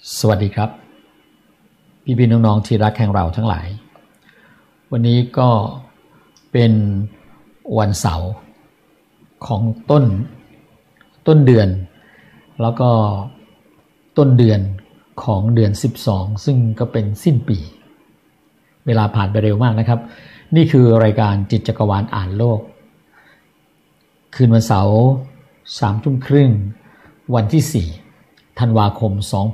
สวัสดีครับพี่น้องๆที่รักแห่งเราทั้งหลายวันนี้ก็เป็นวันเสาร์ของต้นเดือนแล้วก็ต้นเดือนของเดือน12ซึ่งก็เป็นสิ้นปีเวลาผ่านไปเร็วมากนะครับนี่คือรายการจิตจักรวาลอ่านโลกคืนวันเสาร์3 ทุ่มครึ่งวันที่4ธันวาคม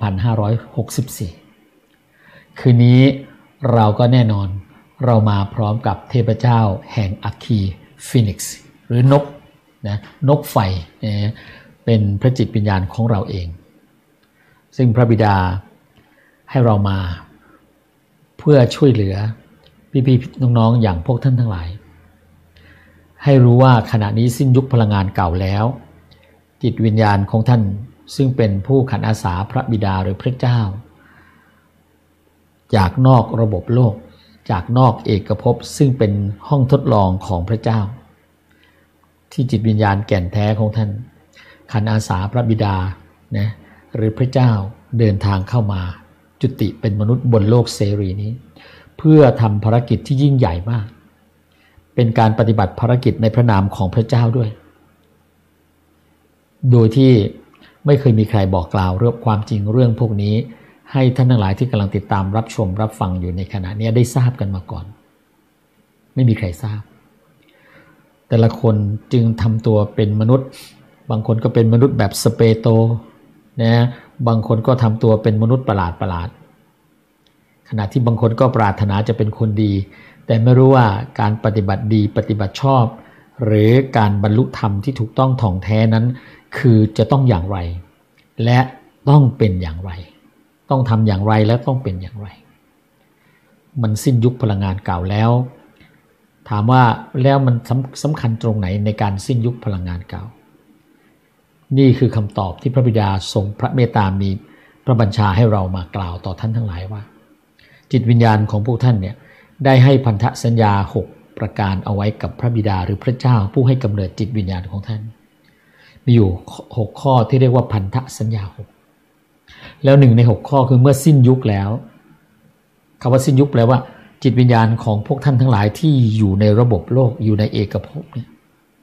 2564คืนนี้เราก็แน่นอนเรามาพร้อมกับเทพเจ้าแห่งอัคคีฟีนิกซ์หรือนกนกไฟเป็นพระจิตวิญญาณของเราเองซึ่งพระบิดาให้เรามาเพื่อช่วยเหลือพี่น้องๆอย่างพวกท่านทั้งหลายให้รู้ว่าขณะนี้สิ้นยุคพลังงานเก่าแล้วจิตวิญญาณของท่านซึ่งเป็นผู้ขันอาสาพระบิดาหรือพระเจ้าจากนอกระบบโลกจากนอกเอกภพซึ่งเป็นห้องทดลองของพระเจ้าที่จิตวิญญาณแก่นแท้ของท่านขันอาสาพระบิดานะหรือพระเจ้าเดินทางเข้ามาจุติเป็นมนุษย์บนโลกเสรีนี้เพื่อทำภารกิจที่ยิ่งใหญ่มากเป็นการปฏิบัติภารกิจในพระนามของพระเจ้าด้วยโดยที่ไม่เคยมีใครบอกกล่าวเรื่องความจริงเรื่องพวกนี้ให้ท่านทั้งหลายที่กำลังติดตามรับชมรับฟังอยู่ในขณะนี้ได้ทราบกันมาก่อนไม่มีใครทราบแต่ละคนจึงทำตัวเป็นมนุษย์บางคนก็เป็นมนุษย์แบบสเปโตนะบางคนก็ทำตัวเป็นมนุษย์ประหลาดขณะที่บางคนก็ปรารถนาจะเป็นคนดีแต่ไม่รู้ว่าการปฏิบัติดีปฏิบัติชอบหรือการบรรลุธรรมที่ถูกต้องถ่องแท้นั้นคือจะต้องอย่างไรและต้องเป็นอย่างไรต้องทำอย่างไรและต้องเป็นอย่างไรมันสิ้นยุคพลังงานเก่าแล้วถามว่าแล้วมันสำคัญตรงไหนในการสิ้นยุคพลังงานเก่านี่คือคำตอบที่พระบิดาทรงพระเมตตามีพระบัญชาให้เรามากล่าวต่อท่านทั้งหลายว่าจิตวิญญาณของพวกท่านเนี่ยได้ให้พันธสัญญา6ประการเอาไว้กับพระบิดาหรือพระเจ้าผู้ให้กำเนิดจิตวิญญาณของท่านมีอยู่6ข้อที่เรียกว่าพันธสัญญา6แล้ว1ใน6ข้อคือเมื่อสิ้นยุคแล้วคำว่าสิ้นยุคแปลว่าจิตวิญญาณของพวกท่านทั้งหลายที่อยู่ในระบบโลกอยู่ในเอกภพเนี่ย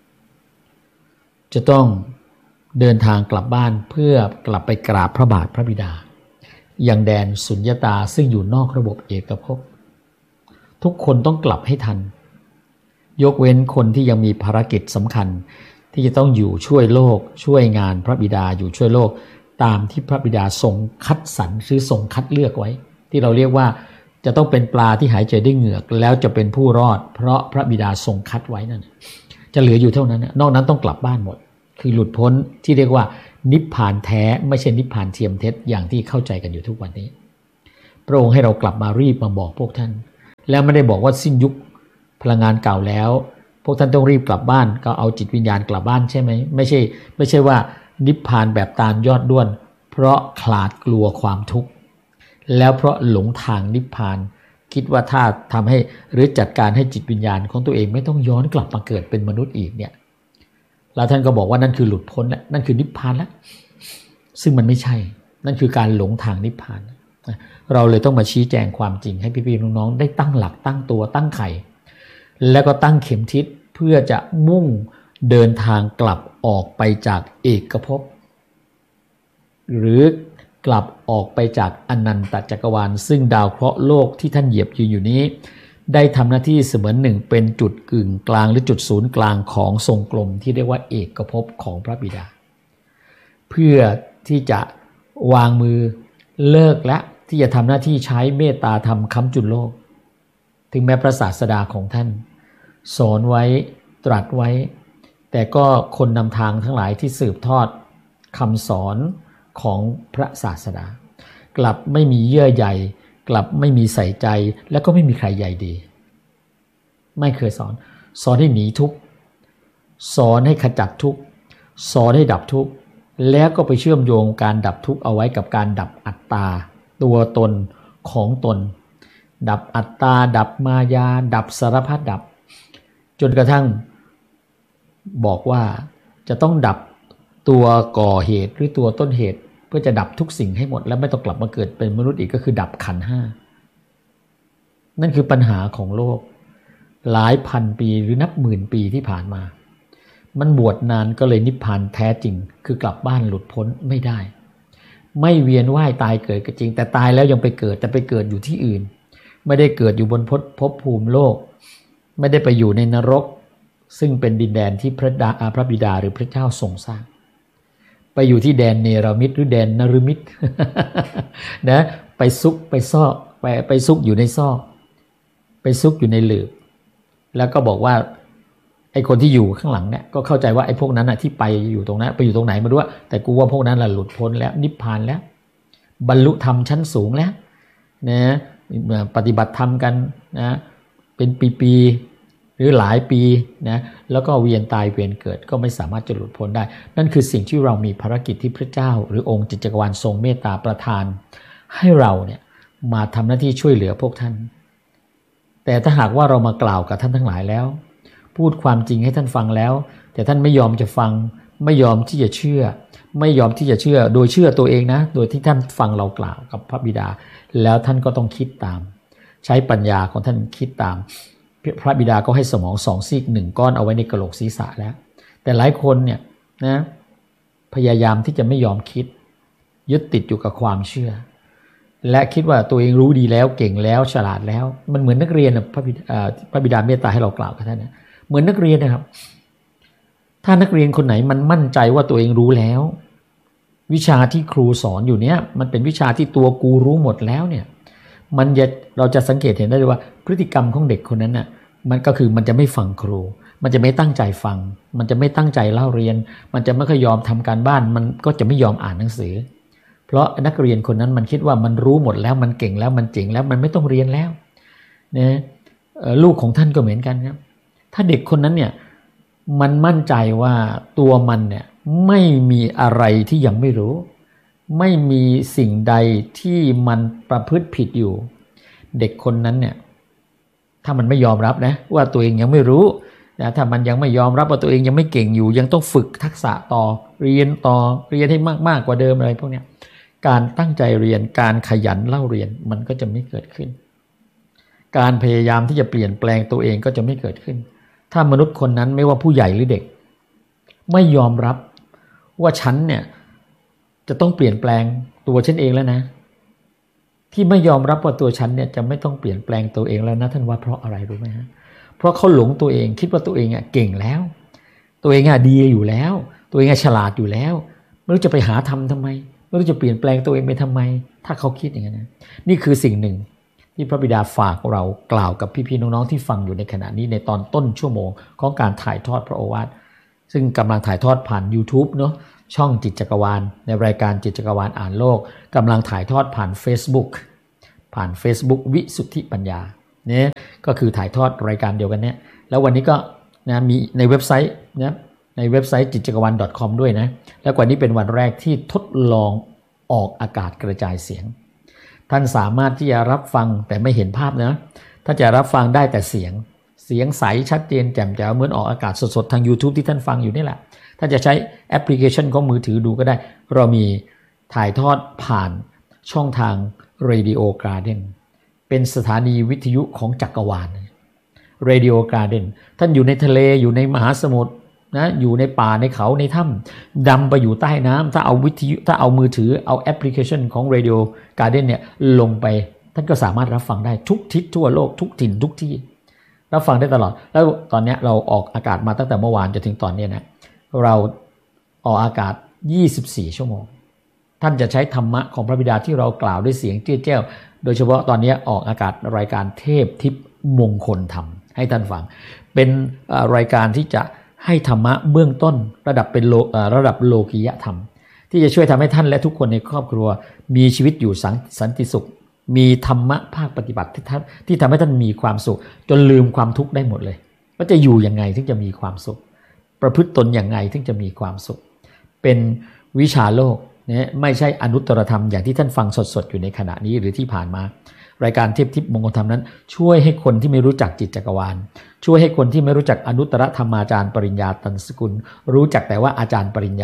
จะต้องเดินทางกลับบ้านเพื่อกลับไปกราบพระบาทพระบิดายังแดนสุญญตาซึ่งอยู่นอกระบบเอกภพทุกคนต้องกลับให้ทันยกเว้นคนที่ยังมีภารกิจสำคัญที่จะต้องอยู่ช่วยโลกช่วยงานพระบิดาอยู่ช่วยโลกตามที่พระบิดาทรงคัดสรรหรือทรงคัดเลือกไว้ที่เราเรียกว่าจะต้องเป็นปลาที่หายใจด้วยเหงือกแล้วจะเป็นผู้รอดเพราะพระบิดาทรงคัดไว้นั่นจะเหลืออยู่เท่านั้นนอกนั้นต้องกลับบ้านหมดคือหลุดพ้นที่เรียกว่านิพพานแท้ไม่ใช่นิพพานเทียมเท็จอย่างที่เข้าใจกันอยู่ทุกวันนี้พระองค์ให้เรากลับมารีบมาบอกพวกท่านแล้วไม่ได้บอกว่าสิ้นยุคพลังงานเก่าแล้วพวกท่านต้องรีบกลับบ้านก็เอาจิตวิญญาณกลับบ้านใช่ไหมไม่ใช่ว่านิพพานแบบตาลยอดด้วนเพราะขลาดกลัวความทุกข์แล้วเพราะหลงทางนิพพานคิดว่าถ้าทำให้หรือจัดการให้จิตวิญญาณของตัวเองไม่ต้องย้อนกลับมาเกิดเป็นมนุษย์อีกเนี่ยแล้วท่านก็บอกว่านั่นคือหลุดพ้นแล้วนั่นคือนิพพานแล้วซึ่งมันไม่ใช่นั่นคือการหลงทางนิพพานเราเลยต้องมาชี้แจงความจริงให้พี่ๆน้องๆได้ตั้งหลักตั้งตัวตั้งไข่แล้วก็ตั้งเข็มทิศเพื่อจะมุ่งเดินทางกลับออกไปจากเอกภพหรือกลับออกไปจากอนันตจักรวาลซึ่งดาวเคราะห์โลกที่ท่านเหยียบยืนอยู่นี้ได้ทำหน้าที่เสมือนหนึ่งเป็นจุดกึ่งกลางหรือจุดศูนย์กลางของทรงกลมที่เรียกว่าเอกภพของพระบิดาเพื่อที่จะวางมือเลิกและที่จะทำหน้าที่ใช้เมตตาธรรมค้ำจุนโลกถึงแม้พระศาสดาของท่านสอนไว้ตรัสไว้แต่ก็คนนำทางทั้งหลายที่สืบทอดคำสอนของพระศาสดากลับไม่มีเยื่อใยกลับไม่มีใส่ใจและก็ไม่มีใครใยดีไม่เคยสอนให้หนีทุกข์สอนให้ขจัดทุกข์สอนให้ดับทุกข์แล้วก็ไปเชื่อมโยงการดับทุกข์เอาไว้กับการดับอัตตาตัวตนของตนดับอัตตาดับมายาดับสารพัดดับจนกระทั่งบอกว่าจะต้องดับตัวก่อเหตุหรือตัวต้นเหตุเพื่อจะดับทุกสิ่งให้หมดแล้วไม่ต้องกลับมาเกิดเป็นมนุษย์อีกก็คือดับขันธ์ห้านั่นคือปัญหาของโลกหลายพันปีหรือนับหมื่นปีที่ผ่านมามันบวชนานก็เลยนิพพานแท้จริงคือกลับบ้านหลุดพ้นไม่ได้ไม่เวียนว่ายตายเกิดก็จริงแต่ตายแล้วยังไปเกิดแต่ไปเกิดอยู่ที่อื่นไม่ได้เกิดอยู่บนภพภูมิโลกไม่ได้ไปอยู่ในนรกซึ่งเป็นดินแดนที่พระบิดาหรือพระเจ้าทรงสร้างไปอยู่ที่แดนเนรมิตหรือแดนนฤมิต นะไปซุกไปซ่อไปซุกอยู่ในซ่อไปซุกอยู่ในหลืบแล้วก็บอกว่าไอ้คนที่อยู่ข้างหลังเนี่ยก็เข้าใจว่าไอ้พวกนั้นน่ะที่ไปอยู่ตรงนั้นไปอยู่ตรงไหนไม่รู้แต่กูว่าพวกนั้นแหละหลุดพ้นแล้วนิพพานแล้วบรรลุธรรมชั้นสูงแล้วนะปฏิบัติธรรมกันนะเป็นปีๆหรือหลายปีนะแล้วก็เวียนตายเวียนเกิดก็ไม่สามารถจะหลุดพ้นได้นั่นคือสิ่งที่เรามีภารกิจที่พระเจ้าหรือองค์จิตจักรวาลทรงเมตตาประทานให้เราเนี่ยมาทำหน้าที่ช่วยเหลือพวกท่านแต่ถ้าหากว่าเรามากล่าวกับท่านทั้งหลายแล้วพูดความจริงให้ท่านฟังแล้วแต่ท่านไม่ยอมจะฟังไม่ยอมที่จะเชื่อไม่ยอมที่จะเชื่อโดยเชื่อตัวเองนะโดยที่ท่านฟังเรากล่าวกับพระบิดาแล้วท่านก็ต้องคิดตามใช้ปัญญาของท่านคิดตามพระบิดาก็ให้สมอง2 ซีก1 ก้อนเอาไว้ในกะโหลกศีรษะแล้วแต่หลายคนเนี่ยนะพยายามที่จะไม่ยอมคิดยึดติดอยู่กับความเชื่อและคิดว่าตัวเองรู้ดีแล้วเก่งแล้วฉลาดแล้วมันเหมือนนักเรียนพระบิดาเมตตาให้เรากล่าวกับท่านนะเหมือนนักเรียนนะครับถ้านักเรียนคนไหนมันมั่นใจว่าตัวเองรู้แล้ววิชาที่ครูสอนอยู่เนี้ยมันเป็นวิชาที่ตัวกูรู้หมดแล้วเนี่ยเราจะสังเกตเห็นได้เลยว่าพฤติกรรมของเด็กคนนั้นน่ะมันก็คือมันจะไม่ฟังครูมันจะไม่ตั้งใจฟังมันจะไม่ตั้งใจเล่าเรียนมันจะไม่ค่อยยอมทำการบ้านมันก็จะไม่ยอมอ่านหนังสือเพราะนักเรียนคนนั้นมันคิดว่ามันรู้หมดแล้วมันเก่งแล้วมันเจ๋งแล้วมันไม่ต้องเรียนแล้วนะลูกของท่านก็เหมือนกันครับถ้าเด็กคนนั้นเนี่ยมันมั่นใจว่าตัวมันเนี่ยไม่มีอะไรที่ยังไม่รู้ไม่มีสิ่งใดที่มันประพฤติผิดอยู่เด็กคนนั้นเนี่ยถ้ามันไม่ยอมรับนะว่าตัวเองยังไม่รู้นะถ้ามันยังไม่ยอมรับว่าตัวเองยังไม่เก่งอยู่ยังต้องฝึกทักษะต่อเรียนให้มากกว่าเดิมอะไรพวกเนี้ยการตั้งใจเรียนการขยันเล่าเรียนมันก็จะไม่เกิดขึ้นการพยายามที่จะเปลี่ยนแปลงตัวเองก็จะไม่เกิดขึ้นถ้ามนุษย์คนนั้นไม่ว่าผู้ใหญ่หรือเด็กไม่ยอมรับว่าฉันเนี่ยจะต้องเปลี่ยนแปลงตัวฉันเองแล้วนะที่ไม่ยอมรับว่าตัวฉันเนี่ยจะไม่ต้องเปลี่ยนแปลงตัวเองแล้วนะท่านว่าเพราะอะไรรู้ไหมฮะเพราะเขาหลงตัวเองคิดว่าตัวเองเก่งแล้วตัวเองดีอยู่แล้วตัวเองฉลาดอยู่แล้วไม่รู้จะไปหาทำไมไม่รู้จะเปลี่ยนแปลงตัวเองไปทำไมถ้าเขาคิดอย่างนั้นนะนี่คือสิ่งหนึ่งที่พระบิดาฝากเรากล่าวกับพี่ๆน้องๆที่ฟังอยู่ในขณะนี้ในตอนต้นชั่วโมงของการถ่ายทอดพระโอวาทซึ่งกำลังถ่ายทอดผ่าน YouTube เนาะช่องจิตจักรวาลในรายการจิตจักรวาลอ่านโลกกำลังถ่ายทอดผ่าน Facebook วิสุทธิปัญญาเนี่ยก็คือถ่ายทอดรายการเดียวกันเนี่ยแล้ววันนี้ก็นะมีในเว็บไซต์นะในเว็บไซต์จิตจักรวาล .com ด้วยนะแล้ววันนี้เป็นวันแรกที่ทดลองออกอากาศกระจายเสียงท่านสามารถที่จะรับฟังแต่ไม่เห็นภาพนะถ้าจะรับฟังได้แต่เสียงใสชัดเจนแจ่มแจ๋วเหมือนออกอากาศสดๆทาง YouTube ที่ท่านฟังอยู่นี่แหละถ้าจะใช้แอปพลิเคชันของมือถือดูก็ได้เรามีถ่ายทอดผ่านช่องทาง Radio Garden เป็นสถานีวิทยุของจักรวาล Radio Garden ท่านอยู่ในทะเลอยู่ในมหาสมุทรนะอยู่ในป่าในเขาในถ้ำดำไปอยู่ใต้น้ำถ้าเอาวิทยุถ้าเอามือถือเอาแอปพลิเคชันของ Radio Garden เนี่ยลงไปท่านก็สามารถรับฟังได้ทุกทิศทั่วโลกทุกถิ่นทุกที่รับฟังได้ตลอดแล้วตอนนี้เราออกอากาศมาตั้งแต่เมื่อวานจนถึงตอนนี้นะเราออกอากาศ24ชั่วโมงท่านจะใช้ธรรมะของพระบิดาที่เรากล่าวด้วยเสียงเจี้ยแจ้วโดยเฉพาะตอนนี้ออกอากาศรายการเทพทิพย์มงคลธรรมให้ท่านฟังเป็นรายการที่จะให้ธรรมะเบื้องต้นระดับโลกียธรรมที่จะช่วยทำให้ท่านและทุกคนในครอบครัวมีชีวิตอยู่สันติสุขมีธรรมะภาคปฏิบัติที่ทำให้ท่านมีความสุขจนลืมความทุกข์ได้หมดเลยว่าจะอยู่ยังไงถึงจะมีความสุขประพฤติตนอย่างไงถึงจะมีความสุขเป็นวิชาโลกนะไม่ใช่อนุตตรธรรมอย่างที่ท่านฟังสดๆอยู่ในขณะนี้หรือที่ผ่านมารายการเทพทิพย์มงคลธรรมนั้นช่วยให้คนที่ไม่รู้จักจิตจักรวาลช่วยให้คนที่ไม่รู้จักอนุตตรธรรมาจารย์ปริญญาตันสกุลรู้จักแต่ว่าอาจารย์ปริญญา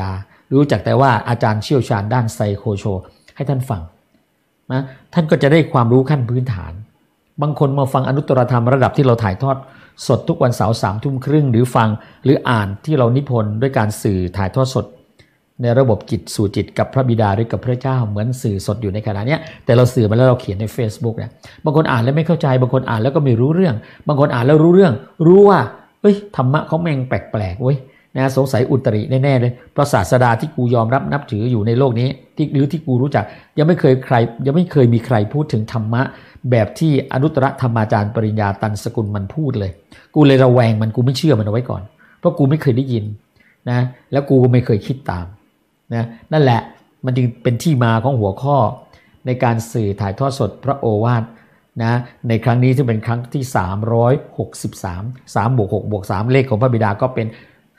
รู้จักแต่ว่าอาจารย์เชี่ยวชาญด้านไซโคโชให้ท่านฟังนะท่านก็จะได้ความรู้ขั้นพื้นฐานบางคนมาฟังอนุตตรธรรมระดับที่เราถ่ายทอดสดทุกวันเสาร์21:30หรือฟังหรืออ่านที่เรานิพนธ์ด้วยการสื่อถ่ายทอดสดในระบบจิตสู่จิตกับพระบิดาหรือกับพระเจ้าเหมือนสื่อสดอยู่ในขณะนี้แต่เราสื่อมาแล้วเราเขียนใน Facebook นะบางคนอ่านแล้วไม่เข้าใจบางคนอ่านแล้วก็ไม่รู้เรื่องบางคนอ่านแล้วรู้เรื่องรู้ว่าเฮ้ยธรรมะเขาแม่งแปลกๆเว้ยนะสงสัยอุตริแน่ๆเลยเพราะศาสดาที่กูยอมรับนับถืออยู่ในโลกนี้หรือที่กูรู้จักยังไม่เคยมีใครพูดถึงธรรมะแบบที่อนุตตรธรรมาจารย์ปริญญาตันสกุลมันพูดเลยกูเลยระแวงมันกูไม่เชื่อมันเอาไว้ก่อนเพราะกูไม่เคยได้ยินนะแล้วกูก็ไม่เคยคิดตามนะนั่นแหละมันจึงเป็นที่มาของหัวข้อในการสื่อถ่ายทอดสดพระโอวาทนะในครั้งนี้ซึ่งเป็นครั้งที่363 3+6+3เลขของพระบิดาก็เป็น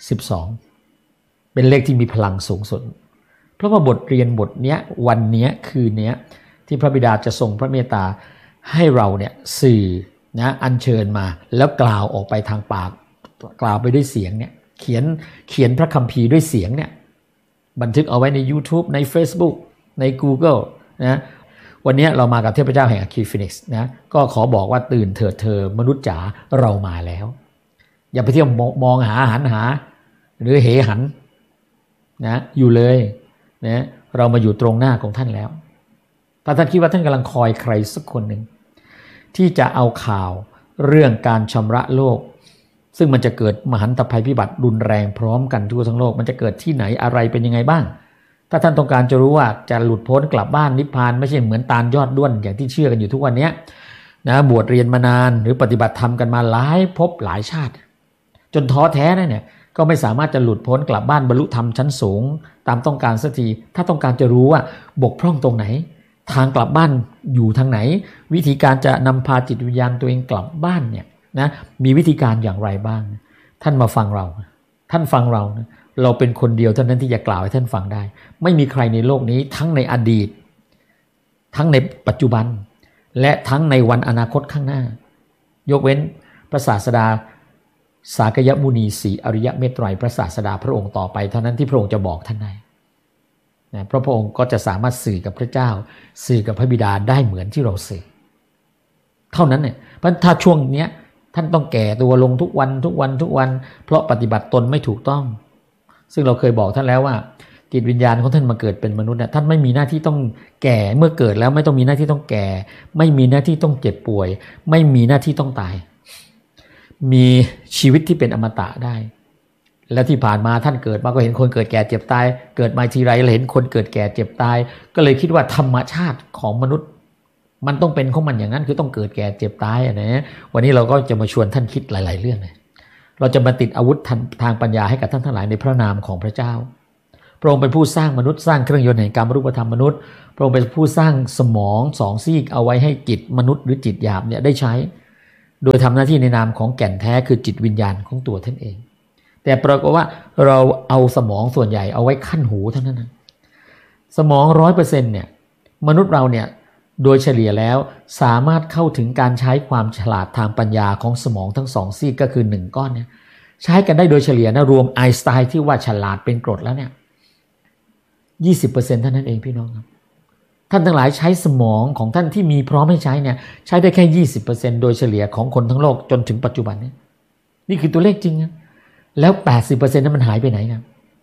12เป็นเลขที่มีพลังสูงสุดเพราะว่าบทเรียนบทนี้วันนี้คืนนี้ที่พระบิดาจะทรงพระเมตตาให้เราเนี่ยสื่อนะอัญเชิญมาแล้วกล่าวออกไปทางปากกล่าวไปด้วยเสียงเนี่ยเขียนพระคัมภีร์ด้วยเสียงเนี่ยบันทึกเอาไว้ใน YouTube ใน Facebook ใน Google นะวันนี้เรามากับเทพเจ้าแห่งอะคีฟินิกซ์นะก็ขอบอกว่าตื่นเถิดเธอมนุษย์จ๋าเรามาแล้วอย่าไปเที่ยวมองหาหันหาหรือเหหันนะอยู่เลยนะเรามาอยู่ตรงหน้าของท่านแล้วถ้าท่านคิดว่าท่านกำลังคอยใครสักคนหนึ่งที่จะเอาข่าวเรื่องการชำระโลกซึ่งมันจะเกิดมหันตภัยพิบัติรุนแรงพร้อมกันทั่วทั้งโลกมันจะเกิดที่ไหนอะไรเป็นยังไงบ้างถ้าท่านต้องการจะรู้ว่าจะหลุดพ้นกลับบ้านนิพพานไม่ใช่เหมือนตาลยอดด้วนอย่างที่เชื่อกันอยู่ทุกวันนี้นะบวชเรียนมานานหรือปฏิบัติธรรมกันมาหลายภพหลายชาติจนท้อแท้เนี่ยก็ไม่สามารถจะหลุดพ้นกลับบ้านบรรลุธรรมชั้นสูงตามต้องการสักทีถ้าต้องการจะรู้ว่าบกพร่องตรงไหนทางกลับบ้านอยู่ทางไหนวิธีการจะนำพาจิตวิญญาณตัวเองกลับบ้านเนี่ยนะมีวิธีการอย่างไรบ้างท่านมาฟังเราท่านฟังเราเราเป็นคนเดียวเท่านั้นที่จะกล่าวให้ท่านฟังได้ไม่มีใครในโลกนี้ทั้งในอดีตทั้งในปัจจุบันและทั้งในวันอนาคตข้างหน้ายกเว้นพระศาสดาสากยมุนีสีอริยเมตไตรพระศาสดาพระองค์ต่อไปเท่านั้นที่พระองค์จะบอกท่านได้นะเพราะพระองค์ก็จะสามารถสื่อกับพระเจ้าสื่อกับพระบิดาได้เหมือนที่เราสื่อเท่านั้นเนี่ยเพราะถ้าช่วงเนี้ยท่านต้องแก่ตัวลงทุกวันเพราะปฏิบัติตนไม่ถูกต้องซึ่งเราเคยบอกท่านแล้วว่าจิตวิญญาณของท่านมาเกิดเป็นมนุษย์เนี่ยท่านไม่มีหน้าที่ต้องแก่เมื่อเกิดแล้วไม่ต้องมีหน้าที่ต้องแก่ไม่มีหน้าที่ต้องเจ็บป่วยไม่มีหน้าที่ต้องตายมีชีวิตที่เป็นอมตะได้และที่ผ่านมาท่านเกิดมาก็เห็นคนเกิดแก่เจ็บตายเกิดมาทีไรเราเห็นคนเกิดแก่เจ็บตายก็เลยคิดว่าธรรมชาติของมนุษย์มันต้องเป็นของมันอย่างนั้นคือต้องเกิดแก่เจ็บตายนะวันนี้เราก็จะมาชวนท่านคิดหลายๆเรื่องเลยเราจะมาติดอาวุธทางปัญญาให้กับท่านทั้งหลายในพระนามของพระเจ้าพระองค์เป็นผู้สร้างมนุษย์สร้างเครื่องยนต์แห่งการรูปธรรมมนุษย์พระองค์เป็นผู้สร้างสมองสองซีกเอาไว้ให้จิตมนุษย์หรือจิตหยาบเนี่ยได้ใช้โดยทำหน้าที่ในนามของแก่นแท้คือจิตวิญญาณของตัวท่านเองแต่ปรากฏว่าเราเอาสมองส่วนใหญ่เอาไว้ขั้นหูเท่านั้นนะสมอง 100% เนี่ยมนุษย์เราเนี่ยโดยเฉลี่ยแล้วสามารถเข้าถึงการใช้ความฉลาดทางปัญญาของสมองทั้งสองซีกก็คือ1ก้อนเนี่ยใช้กันได้โดยเฉลี่ยนะรวมไอน์สไตน์ที่ว่าฉลาดเป็นกรดแล้วเนี่ย 20% เท่านั้นเองพี่น้องครับท่านทั้งหลายใช้สมองของท่านที่มีพร้อมให้ใช้เนี่ยใช้ได้แค่ 20% โดยเฉลี่ยของคนทั้งโลกจนถึงปัจจุบันนี้นี่คือตัวเลขจริงนะแล้ว 80% นั้นมันหายไปไหนนะ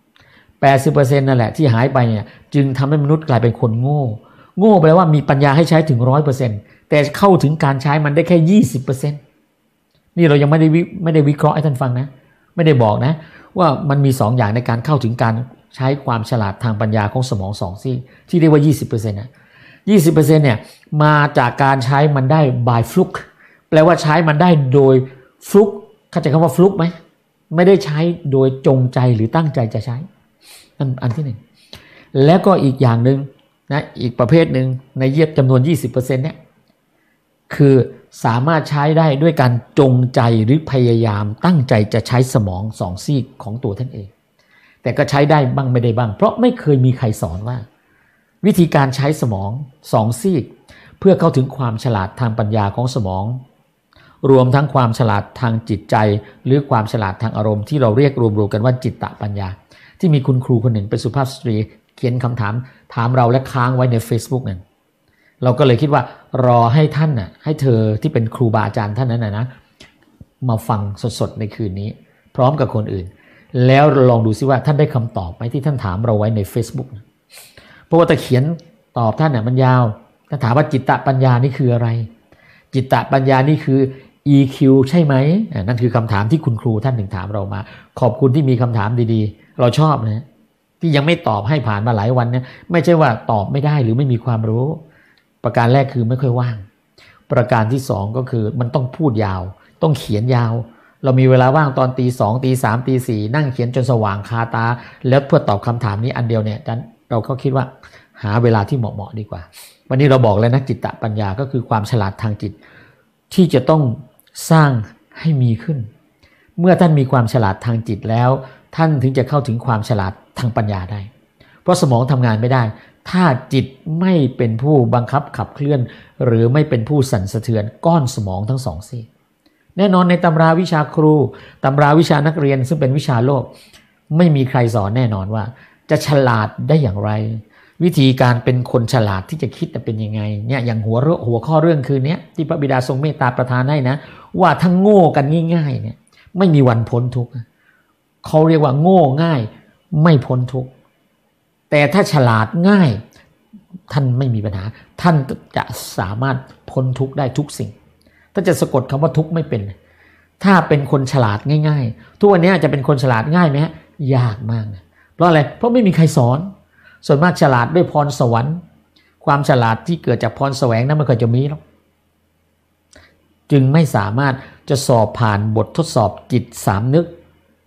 80% นั่นแหละที่หายไปเนี่ยจึงทำให้มนุษย์กลายเป็นคนโง่แปลว่ามีปัญญาให้ใช้ถึง 100% แต่เข้าถึงการใช้มันได้แค่ 20% นี่เรายังไม่ได้วิเคราะห์ให้ท่านฟังนะไม่ได้บอกนะว่ามันมี2อย่างในการเข้าถึงการใช้ความฉลาดทางปัญญาของสมอง2ซี่ที่เรียกว่า 20% นะ 20% เนี่ยมาจากการใช้มันได้ by fluke แปลว่าใช้มันได้โดย fluke เข้าใจคำว่า fluke ไหมไม่ได้ใช้โดยจงใจหรือตั้งใจจะใช้อันที่1แล้วก็อีกอย่างนึงนะอีกประเภทนึงในเยียบจำนวน 20% เนี่ยคือสามารถใช้ได้ด้วยการจงใจหรือพยายามตั้งใจจะใช้สมอง2ซีกของตัวท่านเองแต่ก็ใช้ได้บ้างไม่ได้บ้างเพราะไม่เคยมีใครสอนว่าวิธีการใช้สมอง2ซีกเพื่อเข้าถึงความฉลาดทางปัญญาของสมองรวมทั้งความฉลาดทางจิตใจหรือความฉลาดทางอารมณ์ที่เราเรียกรวมๆกันว่าจิตตปัญญาที่ที่มีคุณครูคนหนึ่งเป็นสุภาพสตรีเขียนคำถามถามเราและค้างไว้ใน Facebook นั่นเราก็เลยคิดว่ารอให้ท่านน่ะให้เธอที่เป็นครูบาอาจารย์ท่านนั้นนะมาฟังสดๆในคืนนี้พร้อมกับคนอื่นแล้วลองดูซิว่าท่านได้คำตอบไหมที่ท่านถามเราไว้ใน Facebook นะเพราะว่าแต่เขียนตอบท่านน่ะมันยาวท่านถามว่าจิตตปัญญานี่คืออะไรจิตตปัญญานี่คือ EQ ใช่ไหมนั่นคือคำถามที่คุณครูท่านหนึ่งถามเรามาขอบคุณที่มีคำถามดีๆเราชอบนะที่ยังไม่ตอบให้ผ่านมาหลายวันเนี่ยไม่ใช่ว่าตอบไม่ได้หรือไม่มีความรู้ประการแรกคือไม่ค่อยว่างประการที่สองก็คือมันต้องพูดยาวต้องเขียนยาวเรามีเวลาว่างตอนตีสองตีสามตีสี่นั่งเขียนจนสว่างคาตาแล้วเพื่อตอบคำถามนี้อันเดียวเนี่ยเราก็คิดว่าหาเวลาที่เหมาะๆดีกว่าวันนี้เราบอกเลยนะจิตตปัญญาก็คือความฉลาดทางจิตที่จะต้องสร้างให้มีขึ้นเมื่อท่านมีความฉลาดทางจิตแล้วท่านถึงจะเข้าถึงความฉลาดทางปัญญาได้เพราะสมองทำงานไม่ได้ถ้าจิตไม่เป็นผู้บังคับขับเคลื่อนหรือไม่เป็นผู้สั่นสะเทือนก้อนสมองทั้งสองซี่แน่นอนในตำราวิชาครูตำราวิชานักเรียนซึ่งเป็นวิชาโลกไม่มีใครสอนแน่นอนว่าจะฉลาดได้อย่างไรวิธีการเป็นคนฉลาดที่จะคิดเป็นยังไงเนี่ยอย่างหัวข้อเรื่องคือเนี้ยที่พระบิดาทรงเมตตาประทานให้นะว่าทั้งโง่กันง่ายๆเนี่ยไม่มีวันพ้นทุกข์เขาเรียกว่าโง่ง่ายไม่พ้นทุกข์แต่ถ้าฉลาดง่ายท่านไม่มีปัญหาท่านจะสามารถพ้นทุกข์ได้ทุกสิ่งถ้าจะสะกดคำว่าทุกข์ไม่เป็นถ้าเป็นคนฉลาดง่ายๆทุกวันนี้จะเป็นคนฉลาดง่ายไหมฮะยากมากเพราะอะไรเพราะไม่มีใครสอนส่วนมากฉลาดด้วยพรสวรรค์ความฉลาดที่เกิดจากพรแสวงนั้นไม่เคยจะมีหรอกจึงไม่สามารถจะสอบผ่านบททดสอบจิตสามนึก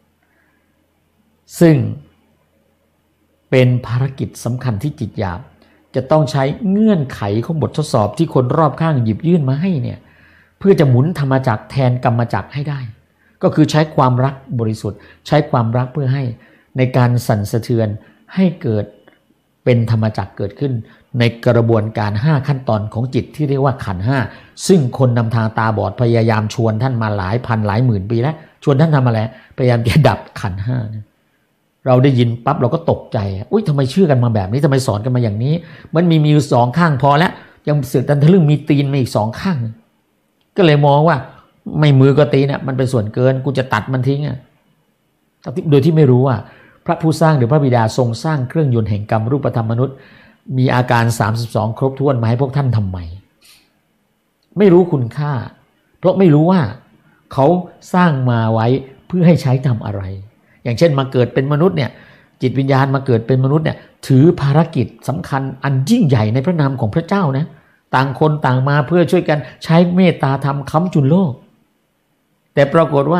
ซึ่งเป็นภารกิจสำคัญที่จิตหยาบจะต้องใช้เงื่อนไขของบททดสอบที่คนรอบข้างหยิบยื่นมาให้เนี่ยเพื่อจะหมุนธรรมจักรแทนกรรมจักรให้ได้ก็คือใช้ความรักบริสุทธิ์ใช้ความรักเพื่อให้ในการสั่นสะเทือนให้เกิดเป็นธรรมจักรเกิดขึ้นในกระบวนการ5ขั้นตอนของจิตที่เรียกว่าขันธ์5ซึ่งคนนำทางตาบอดพยายามชวนท่านมาหลายพันหลายหมื่นปีแล้วชวนท่านทำอะไรพยายามจะดับขันธ์5เราได้ยินปั๊บเราก็ตกใจอุ๊ยทำไมเชื่อกันมาแบบนี้ทำไมสอนกันมาอย่างนี้มันมีอยู่สองข้างพอแล้วยังเสือกดันทะลึ่งมีตีนมาอีก2ข้างก็เลยมองว่าไม่มือก็ตีนมันเป็นส่วนเกินกูจะตัดมันทิ้งโดยที่ไม่รู้ว่าพระผู้สร้างหรือพระบิดาทรงสร้างเครื่องยนต์แห่งกรรมรูปธรรมมนุษย์มีอาการ32ครบถ้วนมาให้พวกท่านทำไมไม่รู้คุณค่าเพราะไม่รู้ว่าเขาสร้างมาไว้เพื่อให้ใช้ทำอะไรอย่างเช่นมาเกิดเป็นมนุษย์เนี่ยจิตวิญญาณมาเกิดเป็นมนุษย์เนี่ยถือภารกิจสำคัญอันยิ่งใหญ่ในพระนามของพระเจ้านะต่างคนต่างมาเพื่อช่วยกันใช้เมตตาธรรมค้ำจุนโลกแต่ปรากฏว่า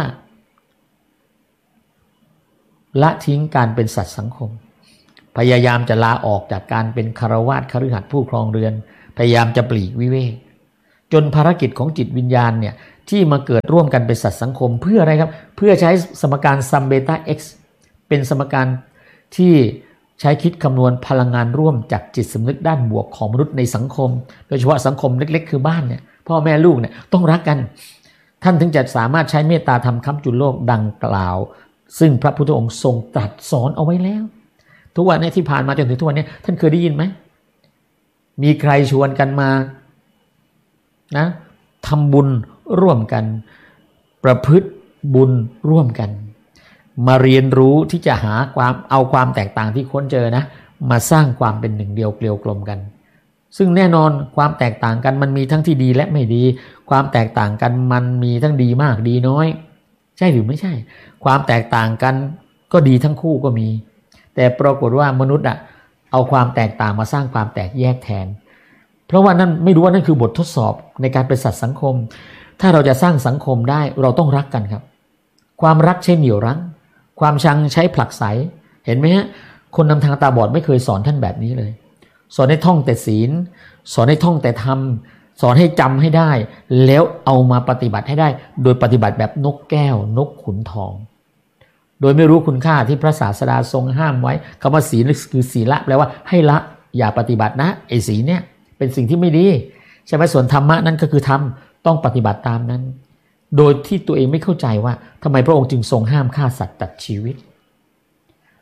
ละทิ้งการเป็นสัตว์สังคมพยายามจะลาออกจากการเป็นฆราวาสคฤหัสถ์ผู้ครองเรือนพยายามจะปลีกวิเวกจนภารกิจของจิตวิญญาณเนี่ยที่มาเกิดร่วมกันเป็นสัตว์สังคมเพื่ออะไรครับเพื่อใช้สมการซัมเบต้า x เป็นสมการที่ใช้คิดคำนวณพลังงานร่วมจากจิตสำนึกด้านบวกของมนุษย์ในสังคมโดยเฉพาะสังคมเล็กๆคือบ้านเนี่ยพ่อแม่ลูกเนี่ยต้องรักกันท่านถึงจะสามารถใช้เมตตาธรรมค้ำจุนโลกดังกล่าวซึ่งพระพุทธองค์ทรงตรัสสอนเอาไว้แล้วทุกวันนี้ที่ผ่านมาจนถึงทุกวันนี้ท่านเคยได้ยินไหมมีใครชวนกันมานะทำบุญร่วมกันประพฤติบุญร่วมกันมาเรียนรู้ที่จะหาความแตกต่างที่ค้นเจอนะมาสร้างความเป็นหนึ่งเดียวเกลียวกลมกันซึ่งแน่นอนความแตกต่างกันมันมีทั้งที่ดีและไม่ดีความแตกต่างกันมันมีทั้งดีมากดีน้อยใช่หรือไม่ใช่ความแตกต่างกันก็ดีทั้งคู่ก็มีแต่ปรากฏว่ามนุษย์เอาความแตกต่างมาสร้างความแตกแยกแทนเพราะว่านั่นไม่รู้ว่านั่นคือบททดสอบในการเป็นสัตว์สังคมถ้าเราจะสร้างสังคมได้เราต้องรักกันครับความรักใช้เหนี่ยวรั้งความชังใช้ผลักไสเห็นไหมฮะคนนำทางตาบอดไม่เคยสอนท่านแบบนี้เลยสอนให้ท่องแต่ศีลสอนให้ท่องแต่ธรรมสอนให้จำให้ได้แล้วเอามาปฏิบัติให้ได้โดยปฏิบัติแบบนกแก้วนกขุนทองโดยไม่รู้คุณค่าที่พระศาสดาทรงห้ามไว้คำว่าศีลคือศีละแปลว่าให้ละอย่าปฏิบัตินะไอ้ศีลเนี่ยเป็นสิ่งที่ไม่ดีใช่ไหมส่วนธรรมะนั้นก็คือธรรมต้องปฏิบัติตามนั้นโดยที่ตัวเองไม่เข้าใจว่าทำไมพระองค์จึงทรงห้ามฆ่าสัตว์ตัดชีวิต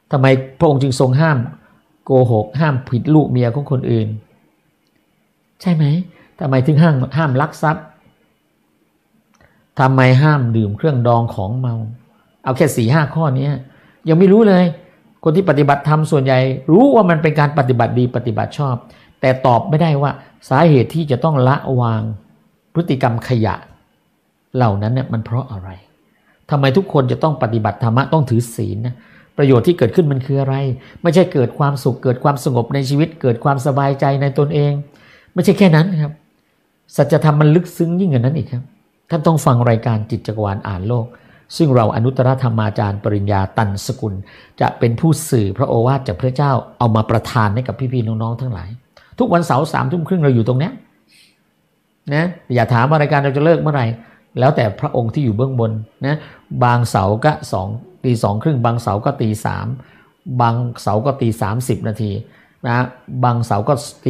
ทำไมพระองค์จึงทรงห้ามโกหกห้ามผิดลูกเมียของคนอื่นใช่ไหมทำไมถึงห้ามลักทรัพย์ทำไมห้ามดื่มเครื่องดองของเมาเอาแค่ 4-5 ข้อนี้ยังไม่รู้เลยคนที่ปฏิบัติธรรมส่วนใหญ่รู้ว่ามันเป็นการปฏิบัติดีปฏิบัติชอบแต่ตอบไม่ได้ว่าสาเหตุที่จะต้องละวางพฤติกรรมขยะเหล่านั้นเนี่ยมันเพราะอะไรทำไมทุกคนจะต้องปฏิบัติธรรมะต้องถือศีลนะประโยชน์ที่เกิดขึ้นมันคืออะไรไม่ใช่เกิดความสุขเกิดความสงบในชีวิตเกิดความสบายใจในตนเองไม่ใช่แค่นั้นครับสัจธรรมมันลึกซึ้งยิ่งกว่านั้นอีกครับท่านต้องฟังรายการจิตจักรวาลอ่านโลกซึ่งเราอนุตตรธรรมาจารย์ปริญญาตันสกุลจะเป็นผู้สื่อพระโอวาทจากพระเจ้าเอามาประทานให้กับพี่ๆน้องๆทั้งหลายทุกวันเสาร์ 3:30 เราอยู่ตรงนี้นะอย่าถามว่ารายการเราจะเลิกเมื่อไหร่แล้วแต่พระองค์ที่อยู่เบื้องบนนะบางเสาร์ก็ตี 2:30บางเสาร์ก็ตี 3บางเสาร์ก็ตี 30 นาทีนะบางเสาร์ก็ตี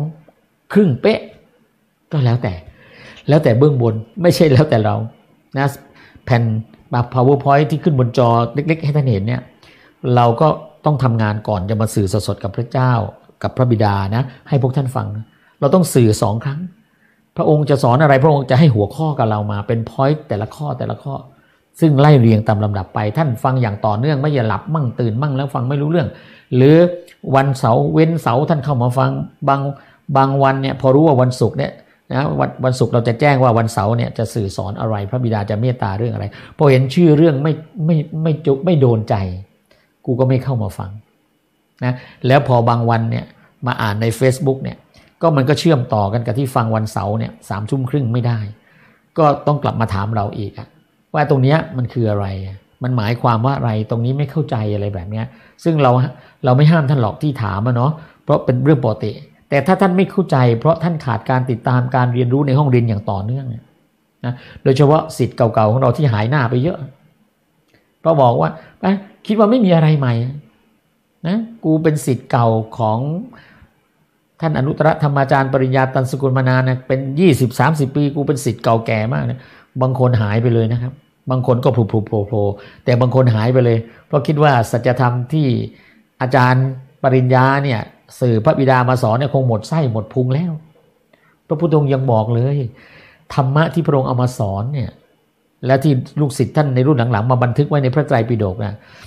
2:30เป๊ะก็แล้วแต่เบื้องบนไม่ใช่แล้วแต่เรานะแผ่นPowerPoint ที่ขึ้นบนจอเล็กๆให้ท่านเห็นเนี่ยเราก็ต้องทำงานก่อนจะมาสื่อสดๆกับพระเจ้ากับพระบิดานะให้พวกท่านฟังเราต้องสื่อ2 ครั้งพระองค์จะสอนอะไรพระองค์จะให้หัวข้อกับเรามาเป็น point แต่ละข้อซึ่งไล่เรียงตามลำดับไปท่านฟังอย่างต่อเนื่องไม่อย่าหลับมั่งตื่นมั่งแล้วฟังไม่รู้เรื่องหรือวันเสาร์เว้นเสาร์ท่านเข้ามาฟังบางวันเนี่ยพอรู้ว่าวันศุกร์เนี่ยนะวันศุกร์เราจะแจ้งว่าวันเสาร์เนี่ยจะสื่อสอนอะไรพระบิดาจะเมตตาเรื่องอะไรพอเห็นชื่อเรื่องไม่โดนใจกูก็ไม่เข้ามาฟังนะแล้วพอบางวันเนี่ยมาอ่านใน Facebook เนี่ยก็มันก็เชื่อมต่อกันกับที่ฟังวันเสาร์เนี่ย3:30ไม่ได้ก็ต้องกลับมาถามเราอีกว่าตรงนี้มันคืออะไรมันหมายความว่าอะไรตรงนี้ไม่เข้าใจอะไรแบบนี้ซึ่งเราไม่ห้ามท่านหรอกที่ถามเนาะเพราะเป็นเรื่องปกติแต่ถ้าท่านไม่เข้าใจเพราะท่านขาดการติดตามการเรียนรู้ในห้องเรียนอย่างต่อเนื่องนะโดยเฉพาะศิษย์เก่าๆของเราที่หายหน้าไปเยอะเพราะบอกว่าคิดว่าไม่มีอะไรใหม่นะกูเป็นศิษย์เก่าของท่านอนุตตรธรรมาจารย์ปริญญาตันสกุลมานานนะเป็น 20-30 ปีกูเป็นศิษย์เก่าแก่มากนะบางคนหายไปเลยนะครับบางคนก็โผล่แต่บางคนหายไปเลยเพราะคิดว่าสัจธรรมที่อาจารย์ปริญญาเนี่ยสื่อพระบิดามาสอนเนี่ยคงหมดไส้หมดพุงแล้วพระพุทธองค์ยังบอกเลยธรรมะที่พระองค์เอามาสอนเนี่ยและที่ลูกศิษย์ท่านในรุ่นหลังๆมาบันทึกไว้ในพระไตรปิฎกนะ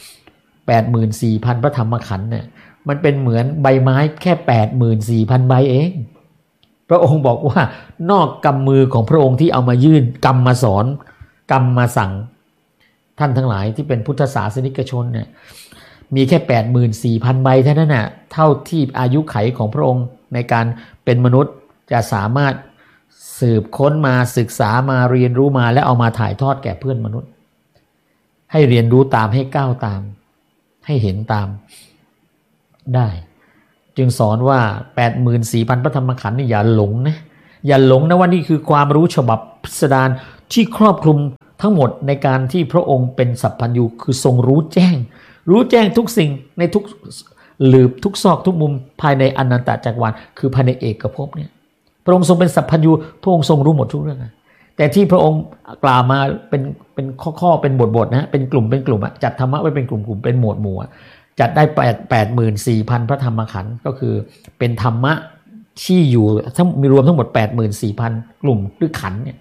84,000 พระธรรมขันธ์เนี่ยมันเป็นเหมือนใบไม้แค่ 84,000 ใบเองพระองค์บอกว่านอกกำมือของพระองค์ที่เอามายื่นกำมาสอนกำมาสั่งท่านทั้งหลายที่เป็นพุทธศาสนิกชนเนี่ยมีแค่ 84,000 ใบเท่านั้นน่ะเท่าที่อายุไขของพระองค์ในการเป็นมนุษย์จะสามารถสืบค้นมาศึกษามาเรียนรู้มาและเอามาถ่ายทอดแก่เพื่อนมนุษย์ให้เรียนรู้ตามให้ก้าวตามให้เห็นตามได้จึงสอนว่า 84,000 พระธรรมขันธ์นี่อย่าหลงนะว่านี่คือความรู้ฉบับพิสดารที่ครอบคลุมทั้งหมดในการที่พระองค์เป็นสัพพัญญูคือทรงรู้แจ้งทุกสิ่งในทุกหลืบทุกซอกทุกมุมภายในอนันตจักรวาลคือภายในเอกภพเนี่ยพระองค์ทรงเป็นสัพพัญญูพระองค์ทรงรู้หมดทุกเรื่องแต่ที่พระองค์กล่าวมาเป็นข้อเป็นบทนะเป็นกลุ่มจัดธรรมะไว้เป็นกลุ่มเป็นหมวดหมู่จัดได้ 84,000 พระธรรมขันธ์ก็คือเป็นธรรมะที่อยู่ทั้งมีรวมทั้งหมด 84,000 กลุ่มหรือขันธ์เนี่ย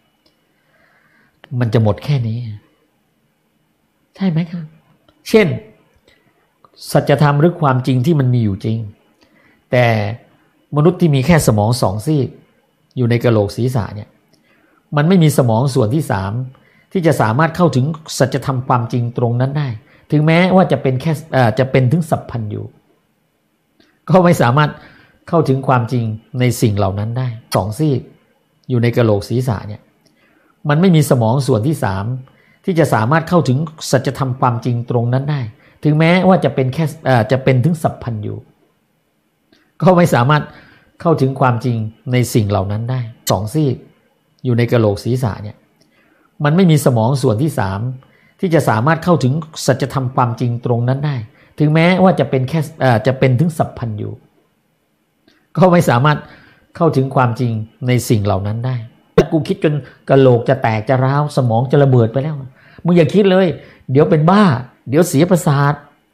มันจะหมดแค่นี้ใช่ไหมครับเช่นสัจธรรมหรือความจริงที่มันมีอยู่จริงแต่มนุษย์ที่มีแค่สมอง2 ซีกอยู่ในกะโหลกศีรษะเนี่ยมันไม่มีสมองส่วนที่3ที่จะสามารถเข้าถึงสัจธรรมความจริงตรงนั้นได้ถึงแม้ว่าจะเป็นแค่จะเป็นถึงสัพพัญญูก็ไม่สามารถเข้าถึงความจริงในสิ่งเหล่านั้นได้2 ซีกอยู่ในกะโหลกศีรษะเนี่ยมันไม่มีสมองส่วนที่3ที่จะสามารถเข้าถึงสัจธรรมความจริงตรงนั้นได้ถึงแม้ว่าจะเป็นแค่จะเป็นถึงสัพพัญญูก็ไม่สามารถเข้าถึงความจริงในสิ่งเหล่านั้นได้2 ซีกอยู่ในกะโหลกศีรษะเนี่ยมันไม่มีสมองส่วนที่3ที่จะสามารถเข้าถึงสัจธรรมความจริงตรงนั้นได้ถึงแม้ว่าจะเป็นแค่จะเป็นถึงสัพพัญญูก็ไม่สามารถเข้าถึงความจริงในสิ่งเหล่านั้นได้กูคิดจนกะโหลกจะแตกจะร้าวสมองจะระเบิดไปแล้วมึงอย่าคิดเลยเดี๋ยวเป็นบ้าเดี๋ยวเสียประสาท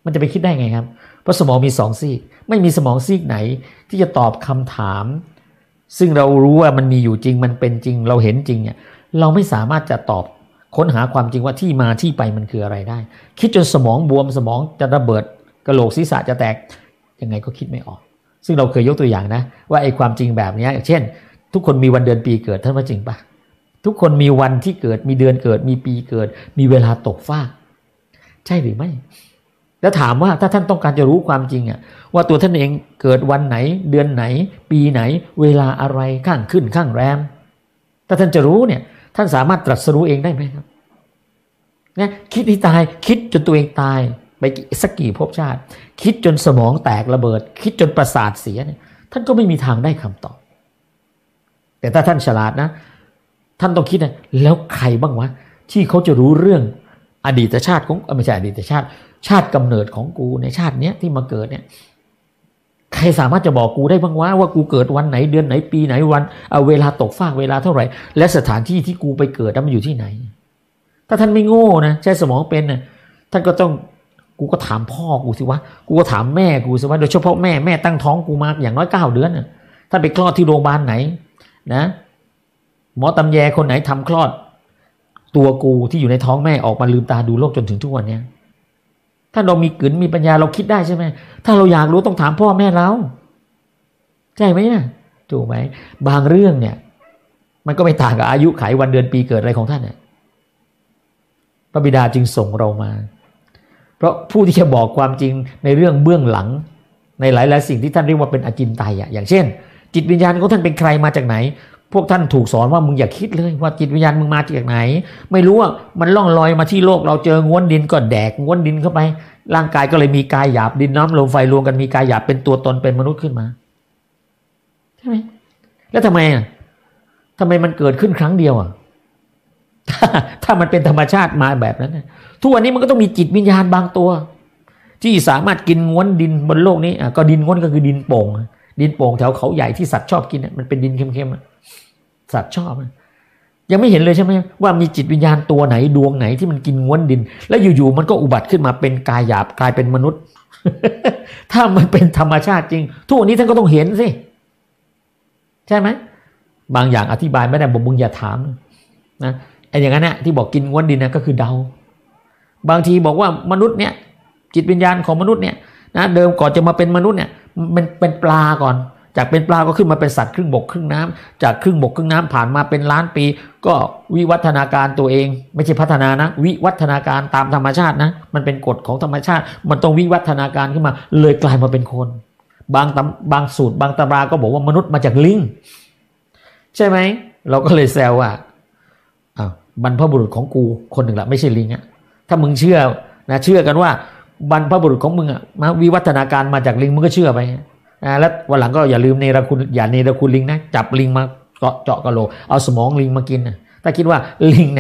มันจะไปคิดได้ไงครับเพราะสมองมี2ซีกไม่มีสมองซีกไหนที่จะตอบคำถามซึ่งเรารู้ว่ามันมีอยู่จริงมันเป็นจริงเราเห็นจริงเนี่ยเราไม่สามารถจะตอบค้นหาความจริงว่าที่มาที่ไปมันคืออะไรได้คิดจนสมองบวมสมองจะระเบิดกะโหลกศีรษะจะแตกยังไงก็คิดไม่ออกซึ่งเราเคยยกตัวอย่างนะว่าไอ้ความจริงแบบนี้เช่นทุกคนมีวันเดือนปีเกิดท่านว่าจริงปะทุกคนมีวันที่เกิดมีเดือนเกิดมีปีเกิดมีเวลาตกฟากใช่หรือไม่แล้วถามว่าถ้าท่านต้องการจะรู้ความจริงว่าตัวท่านเองเกิดวันไหนเดือนไหนปีไหนเวลาอะไรข้างขึ้นข้างแรมถ้าท่านจะรู้เนี่ยท่านสามารถตรัสรู้เองได้ไหมครับเนี่ยคิดให้ตายคิดจนตัวเองตายไปสักกี่ภพชาติคิดจนสมองแตกระเบิดคิดจนประสาทเสียเนี่ยท่านก็ไม่มีทางได้คำตอบแต่ถ้าท่านฉลาดนะท่านต้องคิดนะแล้วใครบ้างวะที่เขาจะรู้เรื่องอดีตชาติของไม่ใช่อดีตชาติชาติกำเนิดของกูในชาติเนี้ยที่มาเกิดเนี่ยใครสามารถจะบอกกูได้บ้างว่ากูเกิดวันไหนเดือนไหนปีไหนวันเวลาตกฟากเวลาเท่าไหร่และสถานที่ที่กูไปเกิดมันอยู่ที่ไหนถ้าท่านไม่โง่นะใช้สมองเป็นนะท่านก็ต้องกูก็ถามพ่อกูสิวะกูก็ถามแม่กูสิวะโดยเฉพาะแม่ตั้งท้องกูมาอย่างน้อย9 เดือนน่ะท่านไปคลอดที่โรงพยาบาลไหนนะหมอตำแยคนไหนทำคลอดตัวกูที่อยู่ในท้องแม่ออกมาลืมตาดูโลกจนถึงทุกวันนี้ถ้าเรามีกลืนมีปัญญาเราคิดได้ใช่ไหมถ้าเราอยากรู้ต้องถามพ่อแม่เราใช่ไหมนะถูกไหมบางเรื่องเนี่ยมันก็ไม่ต่างกับอายุขัยวันเดือนปีเกิดอะไรของท่านเนี่ยพระบิดาจึงส่งเรามาเพราะผู้ที่จะบอกความจริงในเรื่องเบื้องหลังในหลายๆสิ่งที่ท่านเรียกว่าเป็นอจินไตยอย่างเช่นจิตวิญญาณของท่านเป็นใครมาจากไหนพวกท่านถูกสอนว่ามึงอย่าคิดเลยว่าจิตวิญญาณมึงมาจากไหนไม่รู้ว่ามันล่องลอยมาที่โลกเราเจอง้วนดินก็แดกง้วนดินเข้าไปร่างกายก็เลยมีกายหยาบดินน้ำลมไฟรวมกันมีกายหยาบเป็นตัวตนเป็นมนุษย์ขึ้นมาใช่ไหมแล้วทำไมมันเกิดขึ้นครั้งเดียวถ้ามันเป็นธรรมชาติมาแบบนั้นทุกวันนี้มันก็ต้องมีจิตวิญญาณบางตัวที่สามารถกินง้วนดินบนโลกนี้ก็ดินง้วนก็คือดินโป่งแถวเขาใหญ่ที่สัตว์ชอบกินมันเป็นดินเค็มๆสัตว์ชอบยังไม่เห็นเลยใช่ไหมว่ามีจิตวิญญาณตัวไหนดวงไหนที่มันกินง้วนดินแล้วอยู่ๆมันก็อุบัติขึ้นมาเป็นกายหยาบกลายเป็นมนุษย์ ถ้ามันเป็นธรรมชาติจริงทุกวันนี้ท่านก็ต้องเห็นสิใช่ไหมบางอย่างอธิบายไม่ได้บอกมึงอย่าถามนะไอ้อย่างนั้นนะที่บอกกินง้วนดินนะก็คือเดาบางทีบอกว่ามนุษย์เนี่ยจิตวิญญาณของมนุษย์เนี่ยนะเดิมก่อนจะมาเป็นมนุษย์เนี่ยมันเป็นปลาก่อนจากเป็นปลาก็ขึ้นมาเป็นสัตว์ครึ่งบกครึ่งน้ำจากครึ่งบกครึ่งน้ำผ่านมาเป็นล้านปีก็วิวัฒนาการตัวเองไม่ใช่พัฒนานะวิวัฒนาการตามธรรมชาตินะมันเป็นกฎของธรรมชาติมันต้องวิวัฒนาการขึ้นมาเลยกลายมาเป็นคนบางสูตรบางตำราก็บอกว่ามนุษย์มาจากลิงใช่ไหมเราก็เลยแซวว่าบรรพบุรุษของกูคนหนึ่งละไม่ใช่ลิงถ้ามึงเชื่อกันว่าบรรพบุรุษของมึงมาวิวัฒนาการมาจากลิงมึงก็เชื่อไปแล้ววันหลังก็อย่าลืมเนรคุณอย่าเนรคุณลิงนะจับลิงมาเจาะกะโหลกเอาสมองลิงมากินถ้าคิดว่าลิงเนี่ย